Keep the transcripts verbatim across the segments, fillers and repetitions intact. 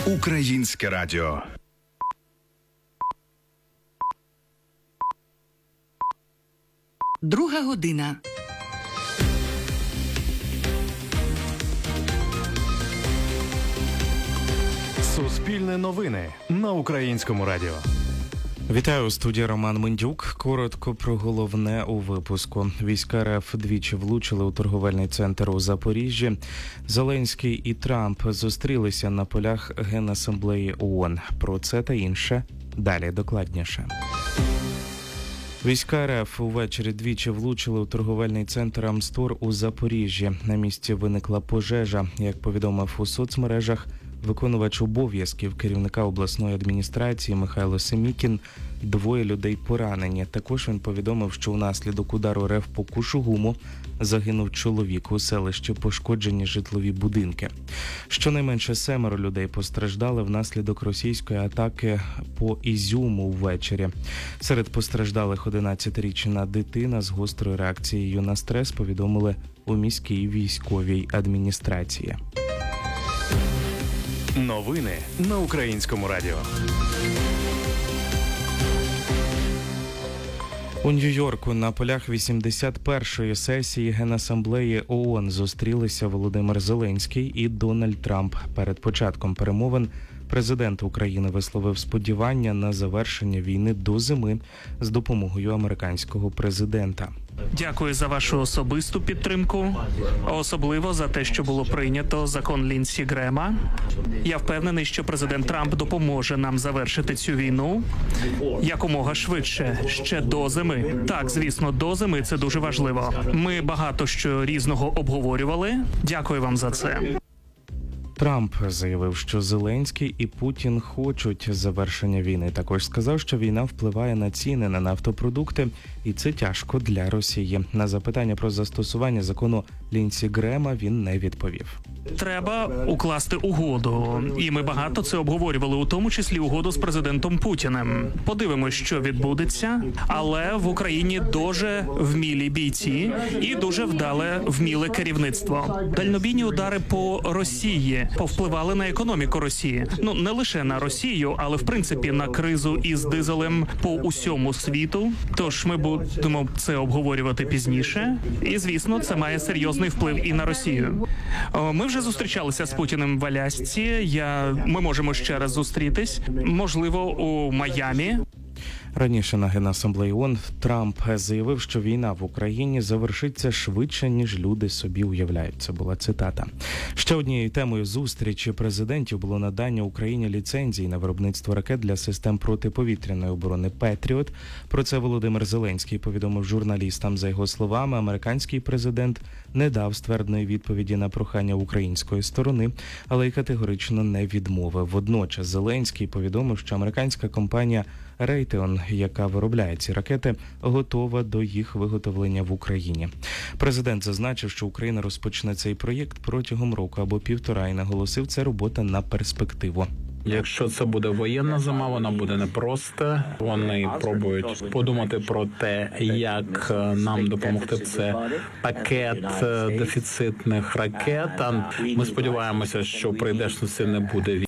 Українське радіо. Друга година. Суспільне новини на Українському радіо. Вітаю, у студії Роман Мендюк. Коротко про головне у випуску. Війська РФ двічі влучили у торговельний центр у Запоріжжі. Зеленський і Трамп зустрілися на полях Генасамблеї ООН. Про це та інше далі докладніше. Війська РФ увечері двічі влучили у торговельний центр Амстор у Запоріжжі. На місці виникла пожежа. Як повідомив у соцмережах виконувач обов'язків керівника обласної адміністрації Михайло Семікін, двоє людей поранені. Також він повідомив, що внаслідок удару РФ по Кушугуму загинув чоловік. У селищі пошкоджені житлові будинки. Щонайменше семеро людей постраждали внаслідок російської атаки по Ізюму ввечері. Серед постраждалих одинадцятирічна дитина з гострою реакцією на стрес, повідомили у міській військовій адміністрації. Новини на Українському радіо. У Нью-Йорку на полях вісімдесят першої сесії Генасамблеї ООН зустрілися Володимир Зеленський і Дональд Трамп. Перед початком перемовин президент України висловив сподівання на завершення війни до зими з допомогою американського президента. Дякую за вашу особисту підтримку, особливо за те, що було прийнято закон Лінсі Грема. Я впевнений, що президент Трамп допоможе нам завершити цю війну якомога швидше, ще до зими. Так, звісно, до зими це дуже важливо. Ми багато що різного обговорювали. Дякую вам за це. Трамп заявив, що Зеленський і Путін хочуть завершення війни. Також сказав, що війна впливає на ціни на нафтопродукти, і це тяжко для Росії. На запитання про застосування закону Лінсі Грема він не відповів. Треба укласти угоду, і ми багато це обговорювали, у тому числі угоду з президентом Путіним. Подивимось, що відбудеться, але в Україні дуже вмілі бійці і дуже вдале вміле керівництво. Дальнобійні удари по Росії повпливали на економіку Росії. Ну, не лише на Росію, але в принципі на кризу із дизелем по усьому світу. Тож ми будемо це обговорювати пізніше. І, звісно, це має серйозний вплив і на Росію. Ми вже зустрічалися з Путіним в Алясці. Я... Ми можемо ще раз зустрітись. Можливо, у Майамі. Раніше на Генасамблеї ООН Трамп заявив, що війна в Україні завершиться швидше, ніж люди собі уявляють. Це була цитата. Ще однією темою зустрічі президентів було надання Україні ліцензій на виробництво ракет для систем протиповітряної оборони «Петріот». Про це Володимир Зеленський повідомив журналістам. За його словами, американський президент не дав ствердної відповіді на прохання української сторони, але й категорично не відмовив. Водночас Зеленський повідомив, що американська компанія Raytheon, яка виробляє ці ракети, готова до їх виготовлення в Україні. Президент зазначив, що Україна розпочне цей проєкт протягом року або півтора і наголосив, це робота на перспективу. Якщо це буде воєнна зима, вона буде непроста. Вони пробують подумати про те, як нам допомогти. Це пакет дефіцитних ракет. Ми сподіваємося, що прийдешності не буде.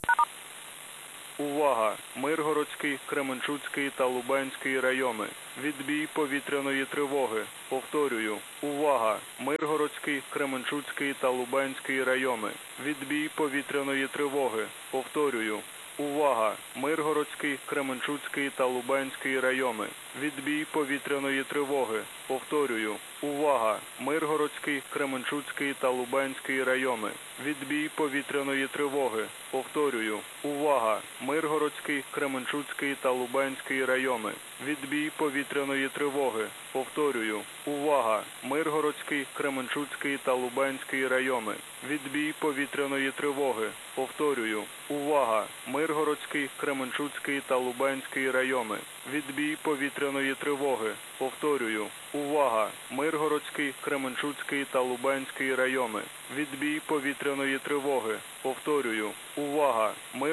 Увага! Миргородський, Кременчуцький та Лубенський райони. Відбій повітряної тривоги. Повторюю. Увага! Миргородський, Кременчуцький та Лубенський райони. Відбій повітряної тривоги. Повторюю. Увага! Миргородський, Кременчуцький та Лубенський райони. Відбій повітряної тривоги. Повторюю. Увага! Миргородський, Кременчуцький та Лубенський райони. Відбій повітряної тривоги. Повторюю. Увага! Миргородський, Кременчуцький та Лубенський райони. Відбій повітряної тривоги. Повторюю. Увага! Миргородський, Кременчуцький та Лубенський райони. Відбій повітряної тривоги. Повторюю. Увага! Миргородський, Кременчуцький та Лубенський райони. Відбій повітряної тривоги. Повторюю. Увага! Миргородський, Кременчуцький та Лубенський райони. Відбій повітряної тривоги. Повторюю. Увага! Миргородський,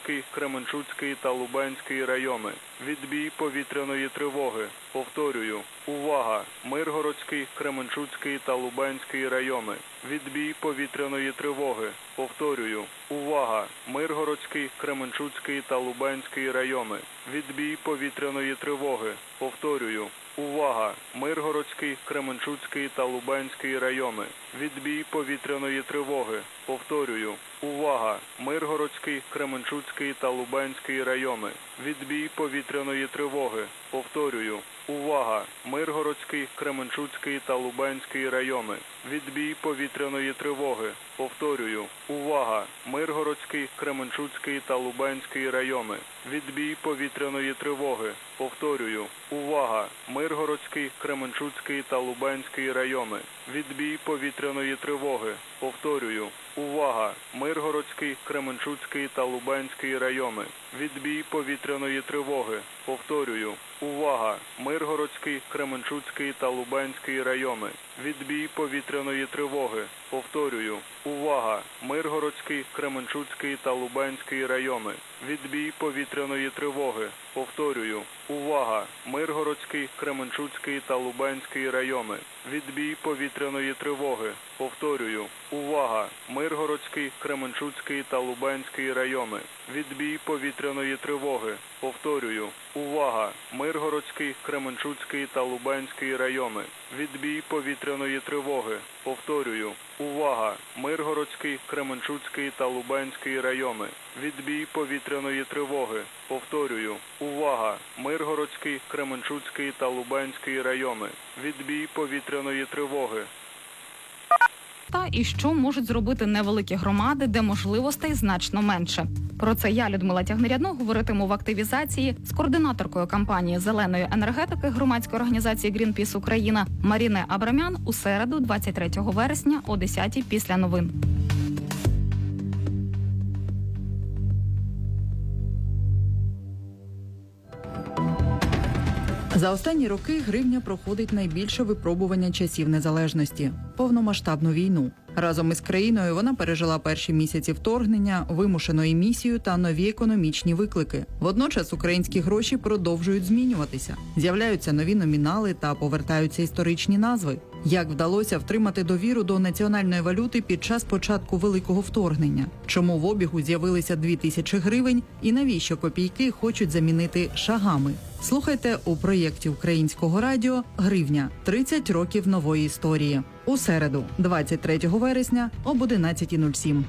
Миргородський, Кременчуцький та Лубенський райони. Відбій повітряної тривоги. Повторюю. Увага! Миргородський, Кременчуцький та Лубенський райони. Відбій повітряної тривоги. Повторюю. Увага! Миргородський, Кременчуцький та Лубенський райони. Відбій повітряної тривоги. Повторюю. Увага! Миргородський, Кременчуцький та Лубенський райони. Відбій повітряної тривоги. Повторюю. Увага! Миргородський, Кременчуцький та Лубенський райони. Відбій повітряної тривоги. Повторюю. Увага! Миргородський, Кременчуцький та Лубенський райони. Відбій повітряної тривоги. Повторюю. Увага! Миргородський, Кременчуцький та Лубенський райони. Відбій повітряної тривоги. Повторюю. Увага! Миргородський, Кременчуцький та Лубенський райони. Відбій повітряної тривоги. Повторюю. Увага! Миргородський, Кременчуцький та Лубенський райони. Відбій повітряної тривоги. Повторюю. Увага! Миргородський, Кременчуцький та Лубенський райони. Відбій повітряної тривоги. Повторюю. Увага! Миргородський, Кременчуцький та Лубенський райони. Відбій повітряної тривоги. Повторюю. Увага! Миргородський, Кременчуцький та Лубенський райони. Відбій повітряної тривоги. Повторюю. Увага! Миргородський, Кременчуцький та Лубенський райони. Відбій повітряної тривоги. Повторюю. Увага! Миргородський, Кременчуцький та Лубенський райони. Відбій повітряної тривоги. Повторюю. Увага! Миргородський, Кременчуцький та Лубенський райони. Відбій повітряної тривоги. Повторюю. Увага! Миргородський, Кременчуцький та Лубенський райони. Відбій повітряної тривоги. Та і що можуть зробити невеликі громади, де можливостей значно менше. Про це я, Людмила Тягнерядно, говоритиму в активізації з координаторкою кампанії зеленої енергетики громадської організації «Грінпіс Україна» Маріне Абрамян у середу, двадцять третього вересня о десятій після новин. За останні роки гривня проходить найбільше випробування часів незалежності – повномасштабну війну. Разом із країною вона пережила перші місяці вторгнення, вимушену емісію та нові економічні виклики. Водночас українські гроші продовжують змінюватися. З'являються нові номінали та повертаються історичні назви. Як вдалося втримати довіру до національної валюти під час початку великого вторгнення? Чому в обігу з'явилися дві тисячі гривень і навіщо копійки хочуть замінити шагами? Слухайте у проєкті Українського радіо «Гривня. тридцять років нової історії». У середу, двадцять третього вересня об одинадцятій нуль сім.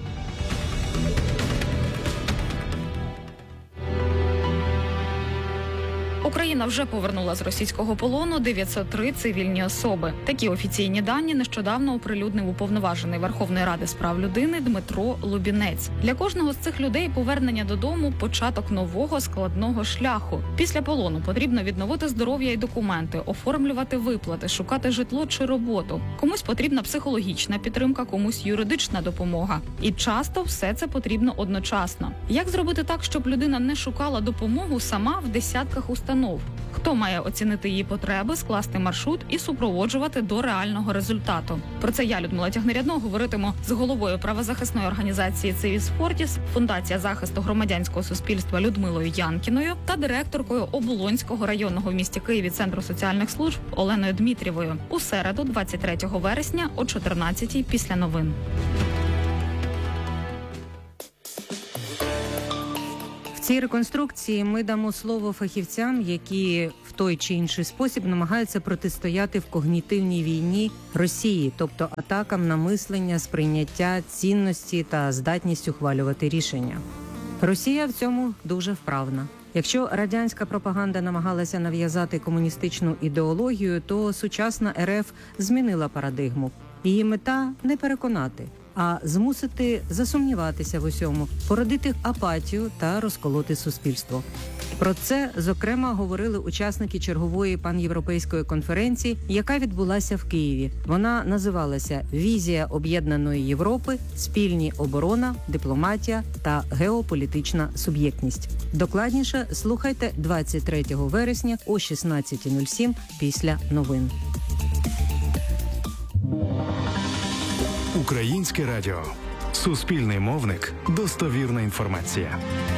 Україна вже повернула з російського полону дев'ятсот три цивільні особи. Такі офіційні дані нещодавно оприлюднив уповноважений Верховної Ради з прав людини Дмитро Лубінець. Для кожного з цих людей повернення додому – початок нового складного шляху. Після полону потрібно відновити здоров'я і документи, оформлювати виплати, шукати житло чи роботу. Комусь потрібна психологічна підтримка, комусь юридична допомога. І часто все це потрібно одночасно. Як зробити так, щоб людина не шукала допомогу сама в десятках установ? Хто має оцінити її потреби, скласти маршрут і супроводжувати до реального результату? Про це я, Людмила Тягнерядно, говоритиму з головою правозахисної організації «Цивіс Фортіс», Фундація захисту громадянського суспільства Людмилою Янкіною та директоркою Оболонського районного в місті Києві Центру соціальних служб Оленою Дмитрієвою у середу, двадцять третього вересня о чотирнадцятій після новин. В цій реконструкції ми дамо слово фахівцям, які в той чи інший спосіб намагаються протистояти в когнітивній війні Росії, тобто атакам на мислення, сприйняття, цінності та здатність ухвалювати рішення. Росія в цьому дуже вправна. Якщо радянська пропаганда намагалася нав'язати комуністичну ідеологію, то сучасна РФ змінила парадигму. Її мета – не переконати, а змусити засумніватися в усьому, породити апатію та розколоти суспільство. Про це, зокрема, говорили учасники чергової панєвропейської конференції, яка відбулася в Києві. Вона називалася «Візія об'єднаної Європи, спільні оборона, дипломатія та геополітична суб'єктність». Докладніше слухайте двадцять третього вересня о шістнадцятій нуль сім після новин. Українське радіо. Суспільний мовник. Достовірна інформація.